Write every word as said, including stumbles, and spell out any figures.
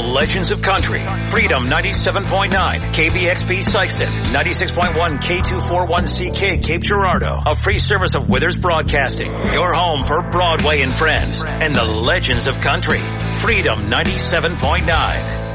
Legends of Country. Freedom ninety-seven point nine, K B X P Sikeston, ninety-six point one K two forty-one C K Cape Girardeau. A free service of Withers Broadcasting. Your home for Broadway and Friends and the Legends of Country. Freedom ninety-seven point nine.